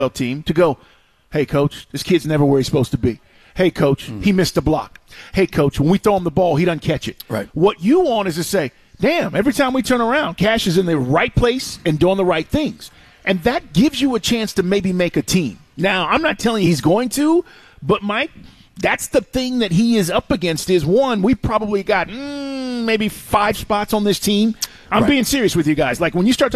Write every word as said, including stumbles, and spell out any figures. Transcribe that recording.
team to go, hey, coach, this kid's never where he's supposed to be. Hey, coach, mm. he missed the block. Hey, coach, when we throw him the ball, he doesn't catch it. Right. What you want is to say, damn, every time we turn around, Cash is in the right place and doing the right things. And that gives you a chance to maybe make a team. Now, I'm not telling you he's going to, but, Mike, that's the thing that he is up against is, one, we probably got mm, maybe five spots on this team. I'm right. being serious with you guys. Like, when you start